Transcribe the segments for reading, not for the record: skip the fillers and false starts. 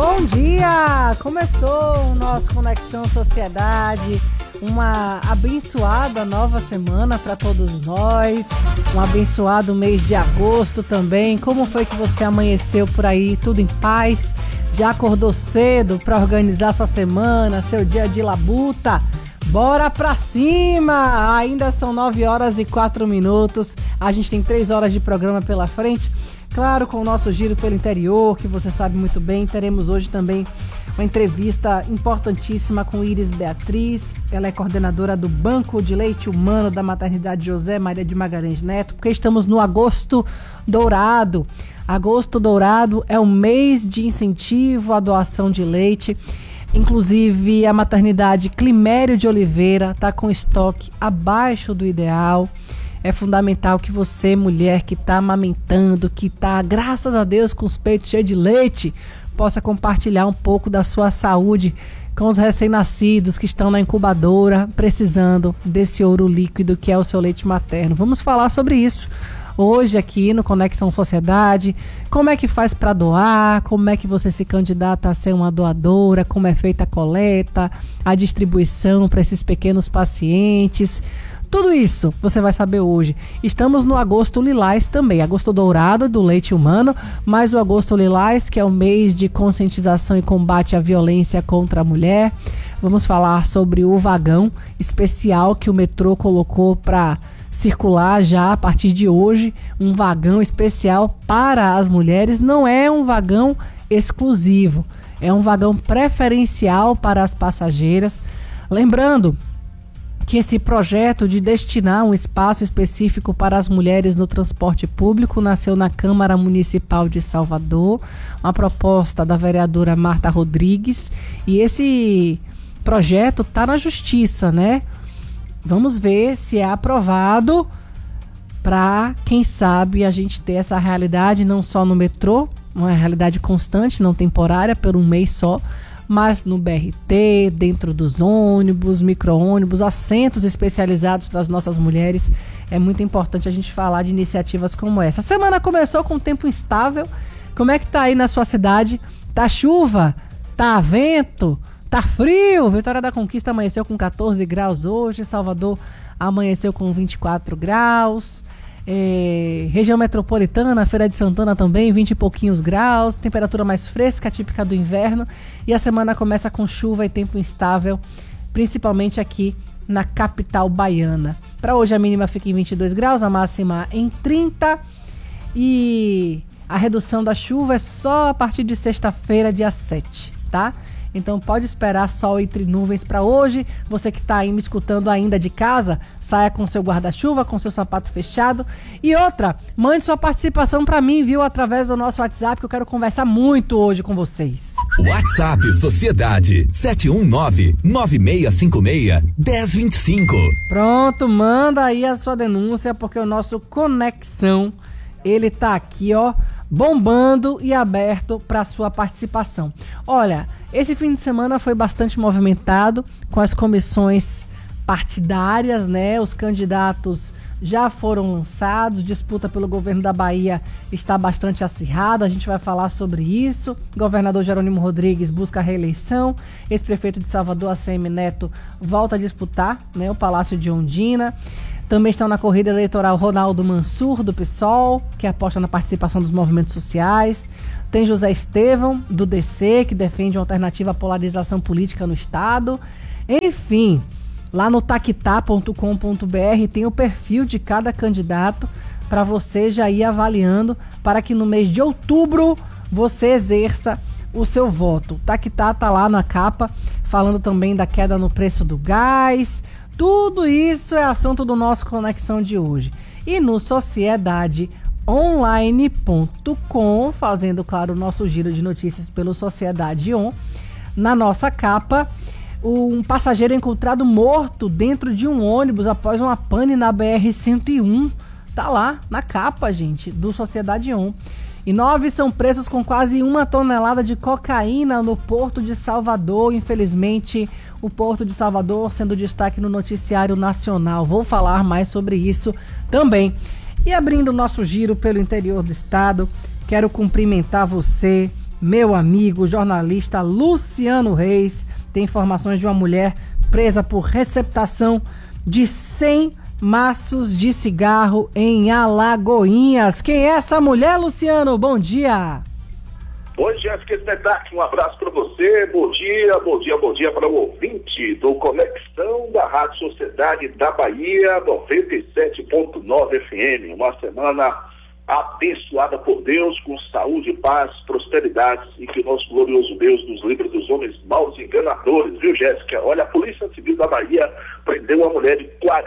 Bom dia! Começou o nosso Conexão Sociedade, uma abençoada nova semana para todos nós, um abençoado mês de agosto também. Como foi que você amanheceu por aí? Tudo em paz? Já acordou cedo para organizar sua semana, seu dia de labuta? Bora pra cima! Ainda são 9 horas e 4 minutos, a gente tem 3 horas de programa pela frente. Claro, com o nosso giro pelo interior, que você sabe muito bem, teremos hoje também uma entrevista importantíssima com Iris Beatriz. Ela é coordenadora do Banco de Leite Humano da Maternidade José Maria de Magalhães Neto, porque estamos no Agosto Dourado. Agosto Dourado é o mês de incentivo à doação de leite. Inclusive, a maternidade Climério de Oliveira está com estoque abaixo do ideal. É fundamental que você, mulher que está amamentando, que está, graças a Deus, com os peitos cheios de leite, possa compartilhar um pouco da sua saúde com os recém-nascidos que estão na incubadora, precisando desse ouro líquido que é o seu leite materno. Vamos falar sobre isso hoje aqui no Conexão Sociedade. Como é que faz para doar, como é que você se candidata a ser uma doadora, como é feita a coleta, a distribuição para esses pequenos pacientes. Tudo isso você vai saber hoje. Estamos no Agosto Lilás também, Agosto Dourado do leite humano, mas o Agosto Lilás, que é o mês de conscientização e combate à violência contra a mulher. Vamos falar sobre o vagão especial que o metrô colocou para circular já a partir de hoje, um vagão especial para as mulheres. Não é um vagão exclusivo, é um vagão preferencial para as passageiras. Lembrando que esse projeto de destinar um espaço específico para as mulheres no transporte público nasceu na Câmara Municipal de Salvador, uma proposta da vereadora Marta Rodrigues, e esse projeto está na Justiça, né? Vamos ver se é aprovado para, quem sabe, a gente ter essa realidade não só no metrô, uma realidade constante, não temporária, por um mês só, mas no BRT, dentro dos ônibus, micro-ônibus, assentos especializados para as nossas mulheres. É muito importante a gente falar de iniciativas como essa. A semana começou com tempo instável. Como é que tá aí na sua cidade? Tá chuva? Tá vento? Tá frio? Vitória da Conquista amanheceu com 14 graus hoje. Salvador amanheceu com 24 graus. Região metropolitana, Feira de Santana também, 20 e pouquinhos graus, temperatura mais fresca, típica do inverno, e a semana começa com chuva e tempo instável, principalmente aqui na capital baiana. Para hoje a mínima fica em 22 graus, a máxima em 30, e a redução da chuva é só a partir de sexta-feira, dia 7, tá? Então pode esperar sol entre nuvens para hoje. Você que está aí me escutando ainda de casa, saia com seu guarda-chuva, com seu sapato fechado. E outra, mande sua participação para mim, viu? Através do nosso WhatsApp, que eu quero conversar muito hoje com vocês. WhatsApp Sociedade 719-9656-1025. Pronto, manda aí a sua denúncia, porque o nosso Conexão, ele tá aqui, ó, bombando e aberto para sua participação. Olha, esse fim de semana foi bastante movimentado com as comissões partidárias, né? Os candidatos já foram lançados, disputa pelo governo da Bahia está bastante acirrada, a gente vai falar sobre isso. Governador Jerônimo Rodrigues busca a reeleição, ex-prefeito de Salvador, ACM Neto, volta a disputar, né, o Palácio de Ondina. Também estão na corrida eleitoral Ronaldo Mansur, do PSOL, que aposta na participação dos movimentos sociais. Tem José Estevão, do DC, que defende uma alternativa à polarização política no Estado. Enfim, lá no taquitá.com.br tem o perfil de cada candidato para você já ir avaliando, para que no mês de outubro você exerça o seu voto. O Taquitá está lá na capa, falando também da queda no preço do gás. Tudo isso é assunto do nosso Conexão de hoje. E no sociedadeonline.com, fazendo, claro, o nosso giro de notícias pelo Sociedade On, na nossa capa, um passageiro encontrado morto dentro de um ônibus após uma pane na BR-101. Tá lá na capa, gente, do Sociedade On. E 9 são presos com quase 1 tonelada de cocaína no Porto de Salvador. Infelizmente, o Porto de Salvador sendo destaque no noticiário nacional. Vou falar mais sobre isso também. E abrindo o nosso giro pelo interior do estado, quero cumprimentar você Meu amigo jornalista Luciano Reis tem informações de uma mulher presa por receptação de 100 maços de cigarro em Alagoinhas. Quem é essa mulher, Luciano? Bom dia. Oi, Jéssica Smetak, um abraço para você, bom dia para o ouvinte do Conexão da Rádio Sociedade da Bahia, 97.9 FM, uma semana abençoada por Deus, com saúde, paz, prosperidade, e que o nosso glorioso Deus nos livre dos homens maus e enganadores, viu, Jéssica? Olha, a Polícia Civil da Bahia prendeu uma mulher de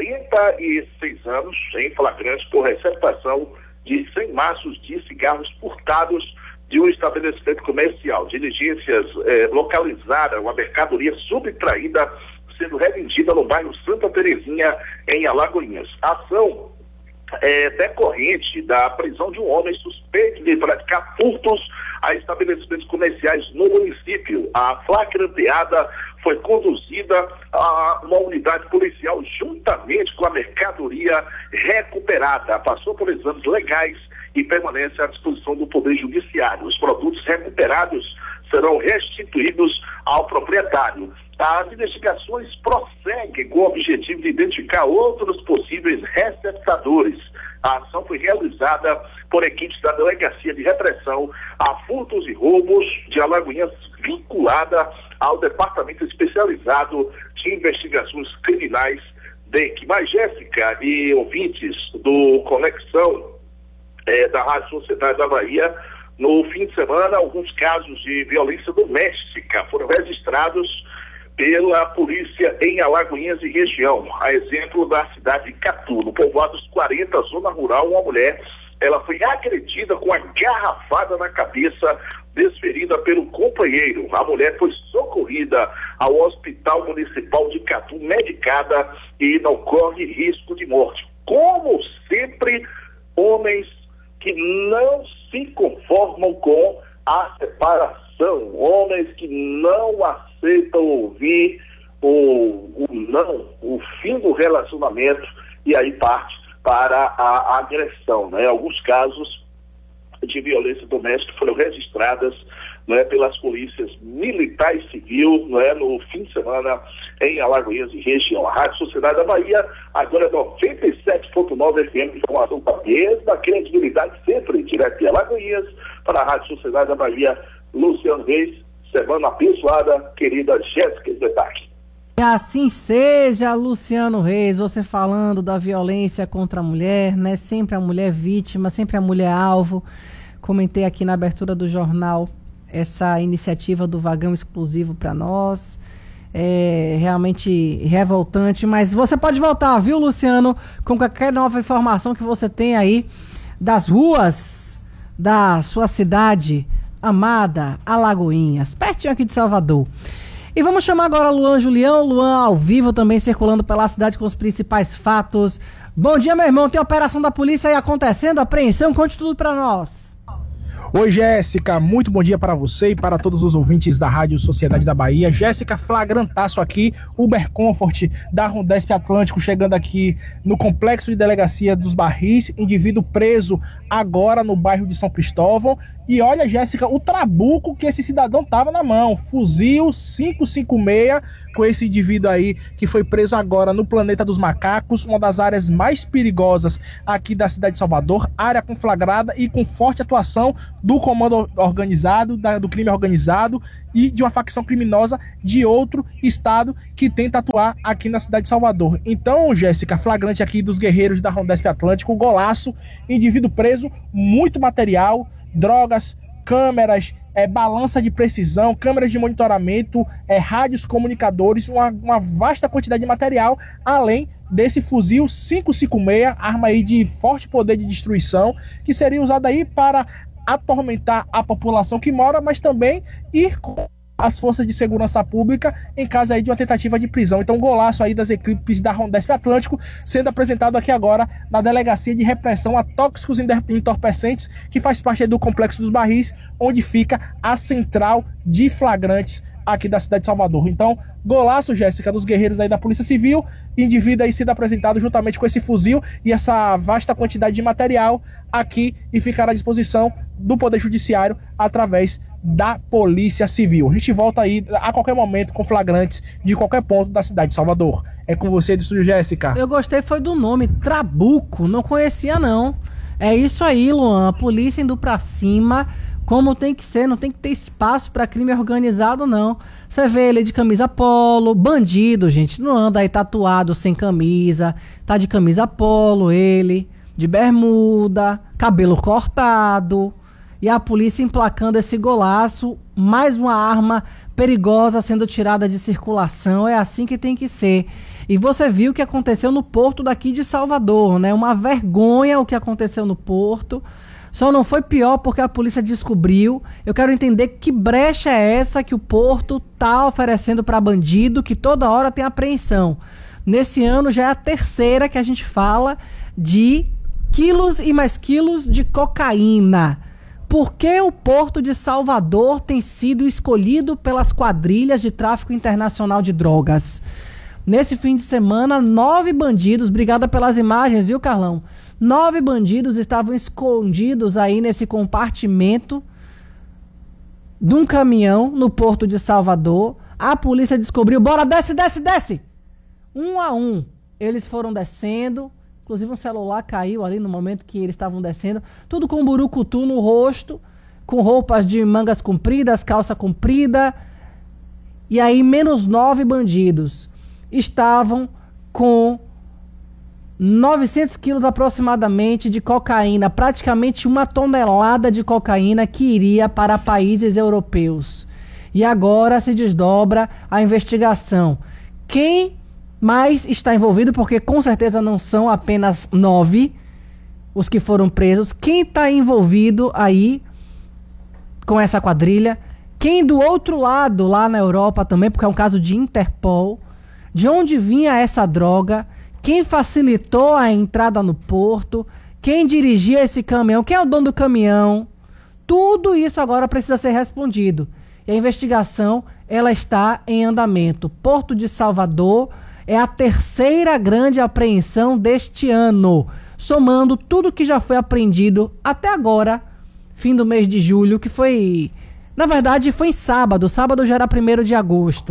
46 anos em flagrante por receptação de 100 maços de cigarros furtados de um estabelecimento comercial. Diligências localizaram uma mercadoria subtraída sendo revendida no bairro Santa Terezinha, em Alagoinhas. A ação é decorrente da prisão de um homem suspeito de praticar furtos a estabelecimentos comerciais no município. A flagranteada foi conduzida a uma unidade policial juntamente com a mercadoria recuperada. Passou por exames legais e permanece à disposição do Poder Judiciário. Os produtos recuperados serão restituídos ao proprietário. As investigações prosseguem com o objetivo de identificar outros possíveis receptadores. A ação foi realizada por equipes da Delegacia de Repressão a Furtos e Roubos de Alagoinhas, vinculada ao Departamento Especializado de Investigações Criminais DEC. Mas, Jéssica e ouvintes do Conexão da Rádio Sociedade da Bahia, no fim de semana, alguns casos de violência doméstica foram registrados pela polícia em Alagoinhas e região. A exemplo da cidade de Catu, no povoado dos 40, zona rural, uma mulher, ela foi agredida com a garrafada na cabeça, desferida pelo companheiro. A mulher foi socorrida ao Hospital Municipal de Catu, medicada, e não corre risco de morte. Como sempre, homens que não se conformam com a separação, homens que não aceitam ouvir o fim do relacionamento, e aí parte para a agressão, né? Alguns casos de violência doméstica foram registradas, né, pelas polícias militar e civil, né, no fim de semana em Alagoinhas e região. A Rádio Sociedade da Bahia, agora é 97.9 FM, informação com a mesma credibilidade, sempre direto de Alagoinhas, para a Rádio Sociedade da Bahia, Luciano Reis. Semana abençoada, querida Jéssica Smetak. Assim seja, Luciano Reis, você falando da violência contra a mulher, né? Sempre a mulher vítima, sempre a mulher alvo. Comentei aqui na abertura do jornal essa iniciativa do vagão exclusivo para nós. É realmente revoltante, mas você pode voltar, viu, Luciano, com qualquer nova informação que você tem aí das ruas da sua cidade amada, Alagoinhas, pertinho aqui de Salvador. E vamos chamar agora Luan Julião, Luan ao vivo também circulando pela cidade com os principais fatos. Bom dia, meu irmão, tem operação da polícia aí acontecendo, apreensão, conte tudo para nós. Oi, Jéssica, muito bom dia para você e para todos os ouvintes da Rádio Sociedade da Bahia. Jéssica, flagrantaço aqui, Uber Comfort da Rondesp Atlântico chegando aqui no Complexo de Delegacia dos Barris, indivíduo preso agora no bairro de São Cristóvão. E olha, Jéssica, o trabuco que esse cidadão tava na mão, fuzil 556 com esse indivíduo aí que foi preso agora no Planeta dos Macacos, uma das áreas mais perigosas aqui da cidade de Salvador, área conflagrada e com forte atuação do comando organizado, do crime organizado e de uma facção criminosa de outro estado que tenta atuar aqui na cidade de Salvador. Então, Jéssica, flagrante aqui dos guerreiros da Rondesp Atlântico, golaço, indivíduo preso, muito material, drogas, câmeras, balança de precisão, câmeras de monitoramento, rádios comunicadores, uma vasta quantidade de material, além desse fuzil 556, arma aí de forte poder de destruição, que seria usada aí para atormentar a população que mora, mas também ir com as forças de segurança pública em caso aí de uma tentativa de prisão. Então, golaço aí das equipes da Rondesp Atlântico sendo apresentado aqui agora na Delegacia de Repressão a Tóxicos e Entorpecentes, que faz parte aí do Complexo dos Barris, onde fica a central de flagrantes aqui da cidade de Salvador. Então, golaço, Jéssica, dos guerreiros aí da Polícia Civil, indivíduo aí sendo apresentado juntamente com esse fuzil e essa vasta quantidade de material aqui e ficará à disposição do Poder Judiciário através da Polícia Civil. A gente volta aí a qualquer momento com flagrantes de qualquer ponto da cidade de Salvador. É com você do estúdio, Jéssica. Eu gostei foi do nome, Trabuco, não conhecia não. É isso aí, Luan, a polícia indo pra cima, como tem que ser, não tem que ter espaço pra crime organizado não. Você vê ele de camisa polo, bandido, gente, não anda aí tatuado sem camisa, tá de camisa polo ele, de bermuda, cabelo cortado, e a polícia emplacando esse golaço, mais uma arma perigosa sendo tirada de circulação, é assim que tem que ser. E você viu o que aconteceu no porto daqui de Salvador, né? Uma vergonha o que aconteceu no porto. Só não foi pior porque a polícia descobriu. Eu quero entender que brecha é essa que o porto tá oferecendo para bandido, que toda hora tem apreensão. Nesse ano já é a terceira que a gente fala de quilos e mais quilos de cocaína. Por que o porto de Salvador tem sido escolhido pelas quadrilhas de tráfico internacional de drogas? Nesse fim de semana, 9 bandidos, obrigada pelas imagens, viu, Carlão? 9 bandidos estavam escondidos aí nesse compartimento de um caminhão no porto de Salvador. A polícia descobriu, bora, desce, desce, desce! Um a um, eles foram descendo, inclusive um celular caiu ali no momento que eles estavam descendo, tudo com burucutu no rosto, com roupas de mangas compridas, calça comprida, e aí menos 9 bandidos estavam com 900 quilos aproximadamente de cocaína, praticamente 1 tonelada de cocaína que iria para países europeus. E agora se desdobra a investigação. Quem mais está envolvido, porque com certeza não são apenas 9 os que foram presos, quem está envolvido aí com essa quadrilha, quem do outro lado, lá na Europa também, porque é um caso de Interpol, de onde vinha essa droga, quem facilitou a entrada no porto, quem dirigia esse caminhão, quem é o dono do caminhão, tudo isso agora precisa ser respondido. E a investigação, ela está em andamento. Porto de Salvador é a terceira grande apreensão deste ano, somando tudo que já foi apreendido até agora, fim do mês de julho, que foi, na verdade, foi em sábado. Sábado já era 1º de agosto.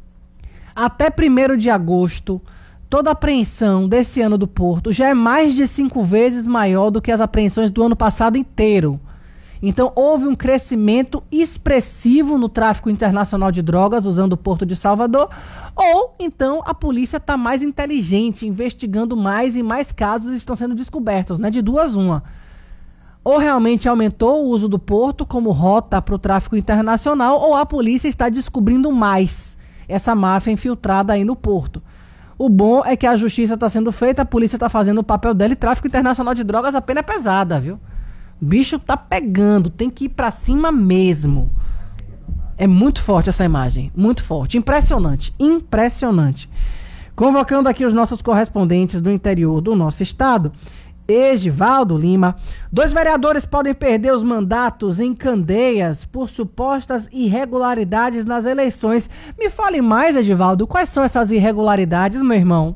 Até 1º de agosto, toda a apreensão desse ano do Porto já é mais de 5 vezes maior do que as apreensões do ano passado inteiro. Então, houve um crescimento expressivo no tráfico internacional de drogas usando o Porto de Salvador, ou então a polícia está mais inteligente, investigando mais e mais casos estão sendo descobertos, né? De duas uma. Ou realmente aumentou o uso do Porto como rota para o tráfico internacional, ou a polícia está descobrindo mais essa máfia infiltrada aí no Porto. O bom é que a justiça está sendo feita, a polícia está fazendo o papel dela e tráfico internacional de drogas a pena é pesada, viu? O bicho tá pegando, tem que ir pra cima mesmo. É muito forte essa imagem, muito forte, impressionante, impressionante. Convocando aqui os nossos correspondentes do interior do nosso estado, Egivaldo Lima. 2 vereadores podem perder os mandatos em Candeias por supostas irregularidades nas eleições. Me fale mais, Egivaldo, quais são essas irregularidades, meu irmão?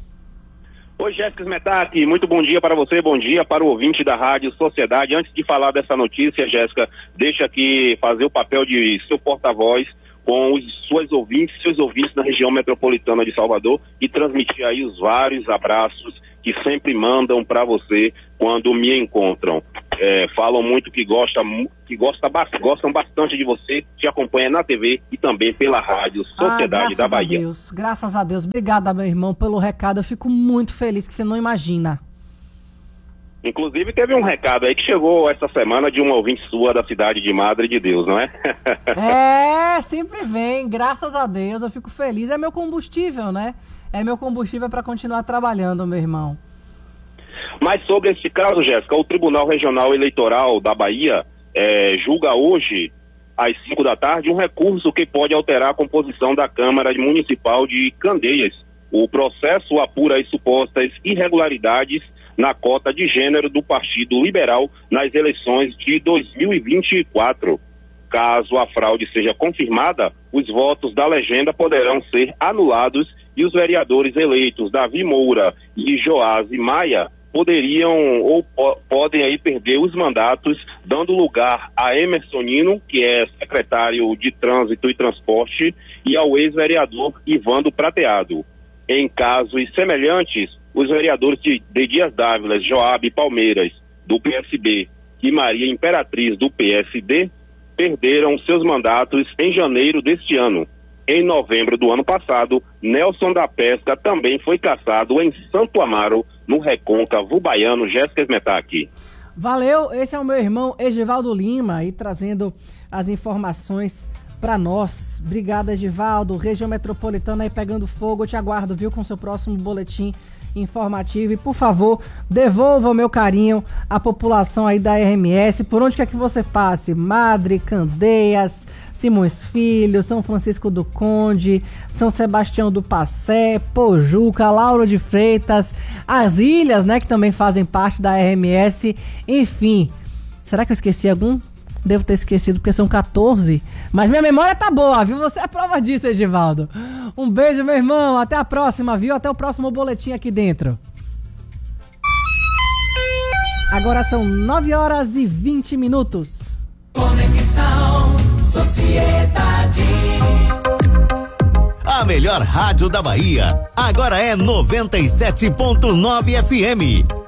Oi, Jéssica Smetaki, muito bom dia para você, bom dia para o ouvinte da Rádio Sociedade. Antes de falar dessa notícia, Jéssica, deixa aqui fazer o papel de seu porta-voz com seus ouvintes da região metropolitana de Salvador e transmitir aí os vários abraços que sempre mandam para você quando me encontram. Falam muito que gostam bastante de você, te acompanha na TV e também pela Rádio Sociedade da Bahia. Graças a Deus. Obrigada, meu irmão, pelo recado. Eu fico muito feliz, que você não imagina. Inclusive teve um recado aí que chegou essa semana de uma ouvinte sua da cidade de Madre de Deus, não é? Sempre vem, graças a Deus. Eu fico feliz. É meu combustível, né? É meu combustível para continuar trabalhando, meu irmão. Mas sobre esse caso, Jéssica, o Tribunal Regional Eleitoral da Bahia julga hoje, às 5 da tarde, um recurso que pode alterar a composição da Câmara Municipal de Candeias. O processo apura as supostas irregularidades na cota de gênero do Partido Liberal nas eleições de 2024. Caso a fraude seja confirmada, os votos da legenda poderão ser anulados e os vereadores eleitos Davi Moura e Joás Maia poderiam ou podem aí perder os mandatos, dando lugar a Emerson Nino, que é secretário de Trânsito e Transporte, e ao ex-vereador Ivando Prateado. Em casos semelhantes, os vereadores de Dias Dávila, Joab Palmeiras, do PSB, e Maria Imperatriz, do PSD, perderam seus mandatos em janeiro deste ano. Em novembro do ano passado, Nelson da Pesca também foi cassado em Santo Amaro, no Recôncavo Baiano. Jéssica Smetak. Valeu, esse é o meu irmão Egivaldo Lima, aí trazendo as informações para nós. Obrigado, Egivaldo. Região Metropolitana aí pegando fogo. Eu te aguardo, viu, com seu próximo boletim informativo. E, por favor, devolva o meu carinho à população aí da RMS, por onde quer que você passe. Madre, Candeias, Simões Filho, São Francisco do Conde, São Sebastião do Passé, Pojuca, Lauro de Freitas, as ilhas, né, que também fazem parte da RMS. Enfim, será que eu esqueci algum? Devo ter esquecido, porque são 14. Mas minha memória tá boa, viu? Você é prova disso, Egivaldo. Um beijo, meu irmão. Até a próxima, viu? Até o próximo boletim aqui dentro. Agora são 9h20. Conexão Sociedade. A melhor rádio da Bahia agora é 97.9 FM.